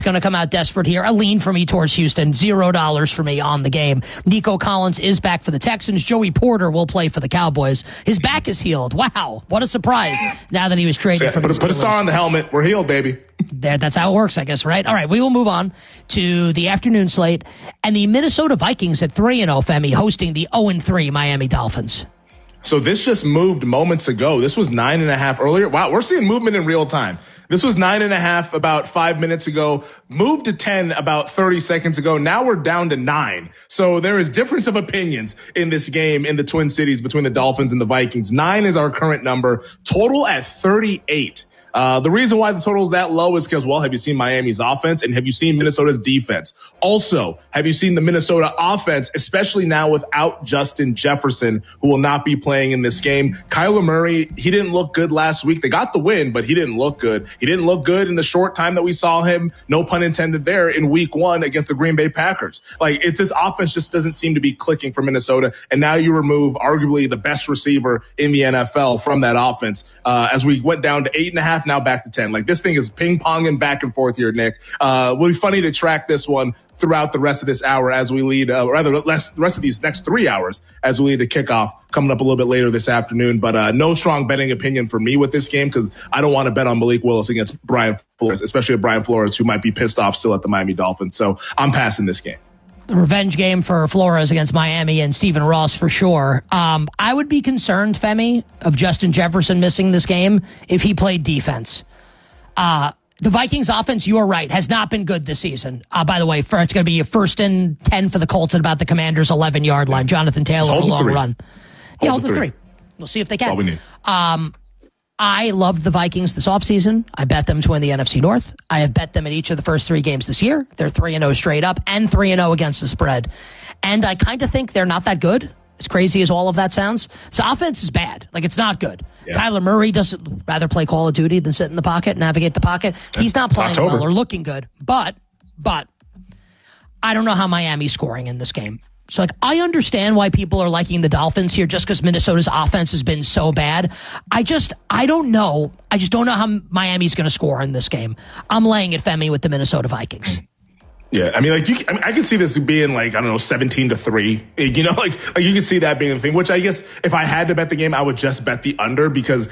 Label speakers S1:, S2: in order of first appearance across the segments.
S1: going to come out desperate here. A lean for me towards Houston. $0 for me on the game. Nico Collins is back for the Texans. Joey Porter will play for the Cowboys. His back is healed. Wow, what a surprise! Now that he was traded from
S2: put a star on the helmet. We're healed, baby.
S1: That's how it works, I guess, right? All right, we will move on to the afternoon slate and the Minnesota Vikings at 3-0, Femi, hosting the 0-3 Miami Dolphins.
S2: So this just moved moments ago. This was 9.5 earlier. Wow, we're seeing movement in real time. This was 9.5 about 5 minutes ago, moved to 10 about 30 seconds ago. Now we're down to 9. So there is difference of opinions in this game in the Twin Cities between the Dolphins and the Vikings. 9 is our current number. Total at 38. The reason why the total is that low is because, well, have you seen Miami's offense and have you seen Minnesota's defense? Also, have you seen the Minnesota offense, especially now without Justin Jefferson, who will not be playing in this game? Kyler Murray, he didn't look good last week. They got the win, but he didn't look good. He didn't look good in the short time that we saw him, no pun intended there, in week 1 against the Green Bay Packers. This offense just doesn't seem to be clicking for Minnesota. And now you remove arguably the best receiver in the NFL from that offense. As we went down to 8.5, now back to 10. This thing is ping-ponging back and forth here, Nick. Will be funny to track this one throughout the rest of this hour as we lead, the rest of these next 3 hours as we lead to kickoff coming up a little bit later this afternoon. But no strong betting opinion for me with this game because I don't want to bet on Malik Willis against Brian Flores, especially Brian Flores, who might be pissed off still at the Miami Dolphins. So I'm passing this game.
S1: The revenge game for Flores against Miami and Stephen Ross for sure. I would be concerned, Femi, of Justin Jefferson missing this game if he played defense. The Vikings offense, you are right, has not been good this season. By the way, it's going to be a 1st and 10 for the Colts at about the Commander's 11-yard line. Jonathan Taylor, a long run. Hold the 3. We'll see if they can.
S2: That's all we need.
S1: I loved the Vikings this offseason. I bet them to win the NFC North. I have bet them in each of the first 3 games this year. They're 3-0 straight up and 3-0 against the spread. And I kind of think they're not that good, as crazy as all of that sounds. This offense is bad. It's not good. Yeah. Kyler Murray doesn't rather play Call of Duty than sit in the pocket, navigate the pocket. He's not playing well or looking good. But I don't know how Miami's scoring in this game. So, I understand why people are liking the Dolphins here just because Minnesota's offense has been so bad. I don't know. I just don't know how Miami's going to score in this game. I'm laying it, Femi, with the Minnesota Vikings.
S2: Yeah, I can see this being 17-3. You can see that being the thing, which I guess if I had to bet the game, I would just bet the under because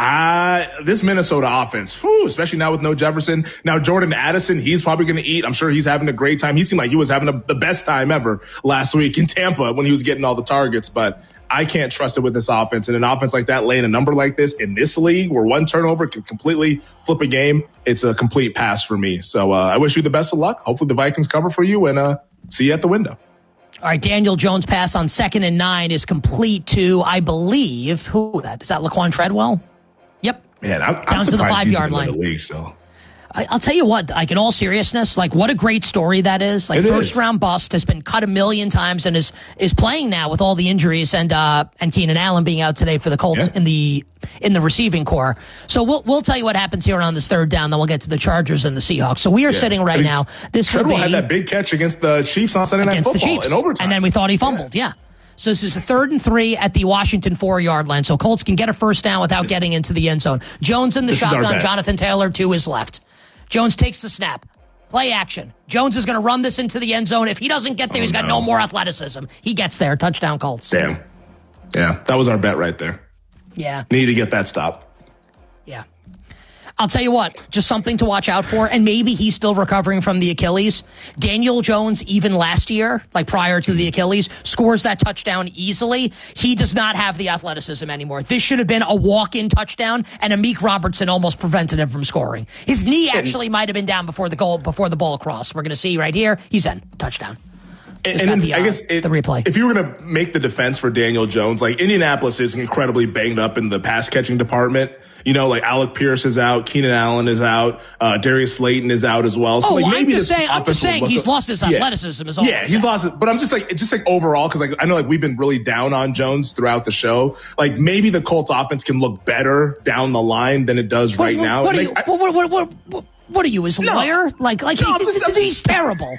S2: this Minnesota offense, especially now with no Jefferson. Now, Jordan Addison, he's probably going to eat. I'm sure he's having a great time. He seemed like he was having the best time ever last week in Tampa when he was getting all the targets, but I can't trust it with this offense. And an offense like that, laying a number like this in this league where one turnover can completely flip a game, it's a complete pass for me. So I wish you the best of luck. Hopefully the Vikings cover for you and see you at the window.
S1: All right, Daniel Jones' pass on 2nd and 9 is complete to, I believe, is that Laquan Treadwell? Yep.
S2: Man, I'm
S1: down to the 5-yard line.
S2: In the league, so.
S1: I'll tell you what, in all seriousness, what a great story that is. First-round bust, has been cut a million times and is playing now with all the injuries and Keenan Allen being out today for the Colts in the receiving core. So we'll tell you what happens here on this 3rd down, then we'll get to the Chargers and the Seahawks. So we are sitting right now.
S2: Treadwell had that big catch against the Chiefs on Sunday Night Football in overtime.
S1: And then we thought he fumbled, yeah. So this is a 3rd and 3 at the Washington 4-yard line. So Colts can get a first down without getting into the end zone. Jones in the shotgun, Jonathan Taylor to his left. Jones takes the snap. Play action. Jones is going to run this into the end zone. If he doesn't get there, he's got no more athleticism. He gets there. Touchdown, Colts.
S2: Damn. Yeah, that was our bet right there.
S1: Yeah.
S2: Need to get that stop.
S1: Yeah. I'll tell you what, just something to watch out for, and maybe he's still recovering from the Achilles. Daniel Jones, even last year, prior to the Achilles, scores that touchdown easily. He does not have the athleticism anymore. This should have been a walk-in touchdown, and Amik Robertson almost prevented him from scoring. His knee actually might have been down before the ball crossed. We're going to see right here, he's in. Touchdown.
S2: And I guess
S1: the replay.
S2: If you were going to make the defense for Daniel Jones, Indianapolis is incredibly banged up in the pass catching department. Alec Pierce is out, Keenan Allen is out, Darius Slayton is out as well. So
S1: I'm just saying he's lost his athleticism as well.
S2: Yeah, he's lost it. But I'm just overall, because I know we've been really down on Jones throughout the show. Maybe the Colts offense can look better down the line than it does right now.
S1: What are you, his lawyer? He's terrible.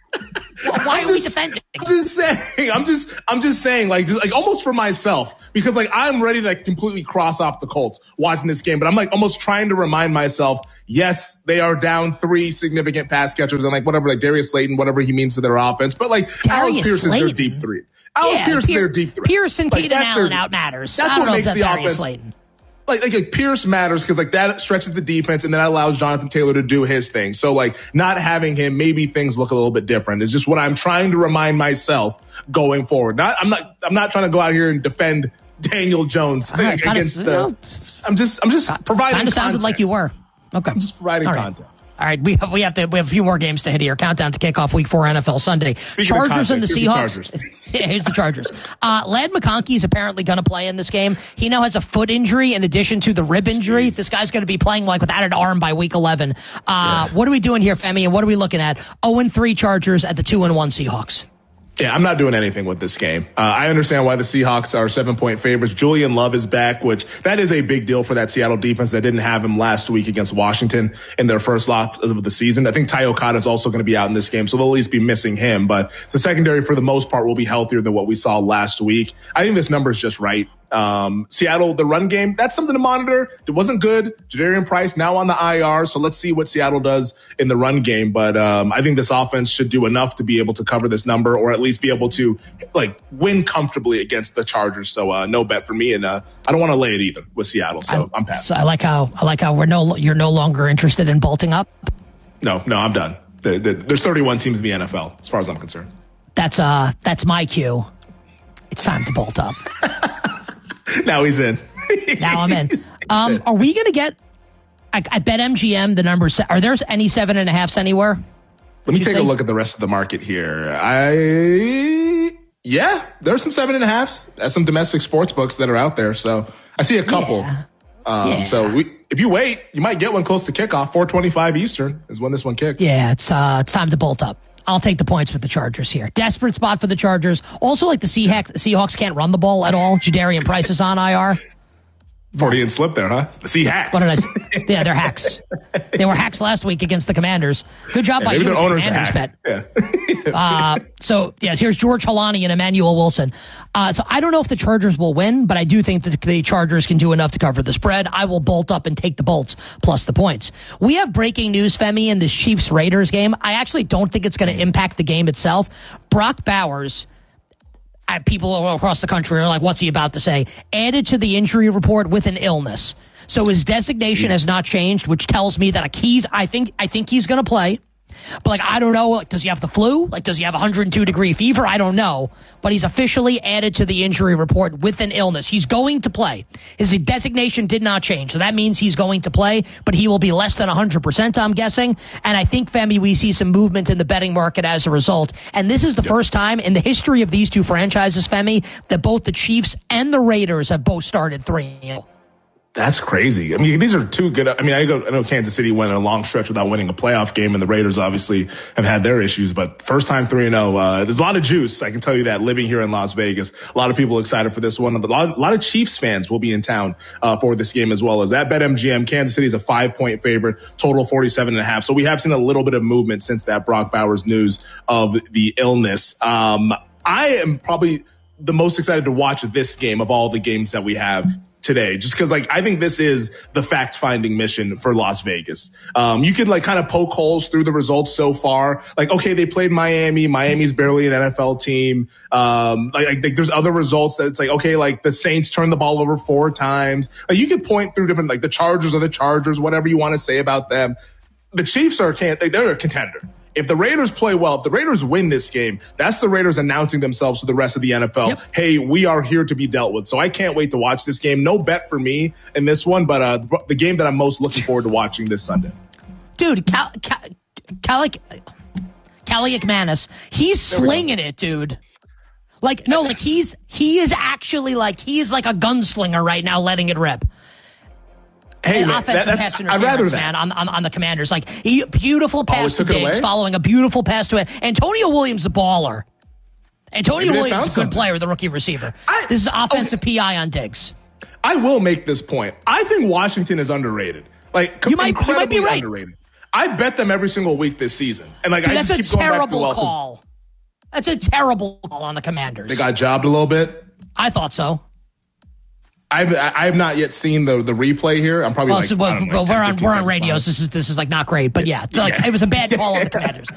S1: Why are we defending?
S2: I'm just saying, like almost for myself, because like I'm ready to completely cross off the Colts watching this game, but I'm like almost trying to remind myself, yes, they are down 3 significant pass catchers and whatever, Darius Slayton, whatever he means to their offense, but Alec Pierce is their deep threat. Alec Pierce is their deep threat.
S1: Pierce and Keenan Allen out matters.
S2: That's what makes the offense. Slayton. Like Pierce matters because that stretches the defense and that allows Jonathan Taylor to do his thing. So not having him, maybe things look a little bit different. It's just what I'm trying to remind myself going forward. I'm not trying to go out here and defend Daniel Jones against the. I'm just providing.
S1: Kind of sounded like you were. Okay,
S2: I'm just providing context.
S1: All right, we have a few more games to hit here. Countdown to kickoff Week 4 NFL Sunday. Chargers and the Seahawks. Here's the Chargers. Ladd McConkey is apparently going to play in this game. He now has a foot injury in addition to the rib injury. This guy's going to be playing without an arm by Week 11. What are we doing here, Femi? And what are we looking at? 0-3 Chargers at the 2-1 Seahawks.
S2: Yeah, I'm not doing anything with this game. I understand why the Seahawks are 7-point favorites. Julian Love is back, which that is a big deal for that Seattle defense that didn't have him last week against Washington in their first loss of the season. I think Ty Okada is also going to be out in this game, so they'll at least be missing him. But the secondary, for the most part, will be healthier than what we saw last week. I think this number is just right. Seattle, the run game, that's something to monitor. It wasn't good. Jadarian Price now on the IR, so let's see what Seattle does in the run game. But I think this offense should do enough to be able to cover this number, or at least be able to win comfortably against the Chargers. So no bet for me, and I don't want to lay it either with Seattle. So I'm passing.
S1: So I like how you're no longer interested in bolting up.
S2: No, I'm done. There's 31 teams in the NFL, as far as I'm concerned.
S1: That's my cue. It's time to bolt up.
S2: Now he's in.
S1: Now I'm in. Are we going to get? I bet MGM the numbers. Are there any 7.5s anywhere?
S2: Let me take a look at the rest of the market here. There's some 7.5s at some domestic sports books that are out there. So I see a couple. Yeah. So if you wait, you might get one close to kickoff. 4:25 Eastern is when this one kicks.
S1: Yeah, it's time to bolt up. I'll take the points with the Chargers here. Desperate spot for the Chargers. Also, the Seahawks can't run the ball at all. Jadarian Price is on IR.
S2: Freudian slip there, huh? The Seahawks.
S1: What did I say? Yeah, they're hacks. They were hacks last week against the Commanders. Good job by you.
S2: Maybe their owner's a
S1: hack.
S2: Bet.
S1: Yeah. Here's George Holani and Emmanuel Wilson. So I don't know if the Chargers will win, but I do think that the Chargers can do enough to cover the spread. I will bolt up and take the bolts plus the points. We have breaking news, Femi, in this Chiefs-Raiders game. I actually don't think it's going to impact the game itself. Brock Bowers... people all across the country are like, what's he about to say? Added to the injury report with an illness. So his designation has not changed, which tells me that I think he's going to play. But I don't know. Does he have the flu? Does he have 102-degree fever? I don't know. But he's officially added to the injury report with an illness. He's going to play. His designation did not change. So that means he's going to play, but he will be less than 100%, I'm guessing. And I think, Femi, we see some movement in the betting market as a result. And this is the first time in the history of these two franchises, Femi, that both the Chiefs and the Raiders have both started 3-0.
S2: That's crazy. I mean, these are two good. I mean, I know Kansas City went a long stretch without winning a playoff game, and the Raiders obviously have had their issues. But first time 3-0. There's a lot of juice. I can tell you that. Living here in Las Vegas, a lot of people excited for this one. A lot of Chiefs fans will be in town for this game as well. As at BetMGM, Kansas City is a 5-point favorite, total 47.5. So we have seen a little bit of movement since that Brock Bowers news of the illness. I am probably the most excited to watch this game of all the games that we have today, just because I think this is the fact-finding mission for Las Vegas. You could kind of poke holes through the results so far. Okay, they played Miami. Miami's barely an NFL team. There's other results that it's okay, the Saints turned the ball over 4 times. You could point through different, the Chargers are the Chargers, whatever you want to say about them. The Chiefs they're a contender. If the Raiders play well, if the Raiders win this game, that's the Raiders announcing themselves to the rest of the NFL. Yep. Hey, we are here to be dealt with. So I can't wait to watch this game. No bet for me in this one, but the game that I'm most looking forward to watching this Sunday.
S1: Dude, Callie McManus, he's slinging it, dude. He is actually he is like a gunslinger right now, letting it rip.
S2: Hey, man,
S1: offensive pass interference, man, on the Commanders. Beautiful pass to Diggs, following a beautiful pass to it. Antonio Williams, a baller. Antonio Williams, a good player, the rookie receiver. This is offensive PI on Diggs.
S2: I will make this point. I think Washington is underrated.
S1: You might be right.
S2: Underrated. I bet them every single week this season. And like,
S1: Dude,
S2: I
S1: that's
S2: just
S1: a
S2: keep going back to
S1: terrible call. That's a terrible call on the Commanders.
S2: They got jobbed a little bit.
S1: I thought so.
S2: I've not yet seen the replay here. I'm probably
S1: we're on radios. This is like not great, but yeah, it's like it was a bad call on the Commanders.